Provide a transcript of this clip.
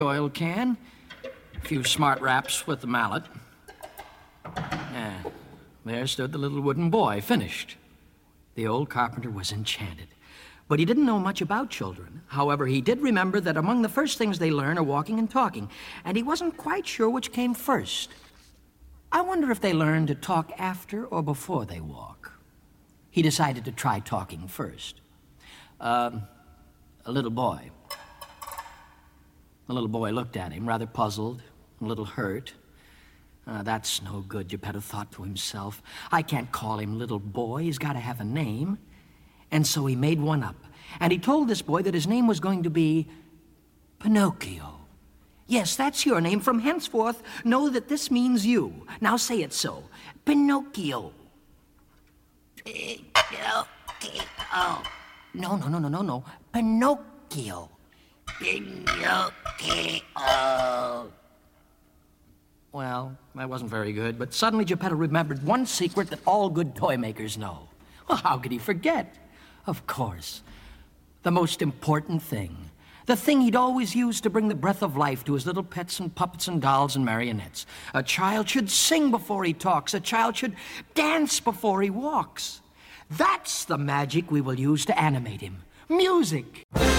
oil can, a few smart raps with the mallet. And there stood the little wooden boy, finished. The old carpenter was enchanted. But he didn't know much about children. However, he did remember that among the first things they learn are walking and talking, and he wasn't quite sure which came first. I wonder if they learn to talk after or before they walk. He decided to try talking first. A little boy. The little boy looked at him, rather puzzled, a little hurt. That's no good, Geppetto thought to himself. I can't call him little boy. He's got to have a name. And so he made one up. And he told this boy that his name was going to be Pinocchio. Yes, that's your name. From henceforth, know that this means you. Now say it so. Pinocchio. Pinocchio. No. Pinocchio. Pinocchio. Well, that wasn't very good, but suddenly Geppetto remembered one secret that all good toy makers know. Well, how could he forget? Of course. The most important thing. The thing he'd always used to bring the breath of life to his little pets and puppets and dolls and marionettes. A child should sing before he talks. A child should dance before he walks. That's the magic we will use to animate him. Music!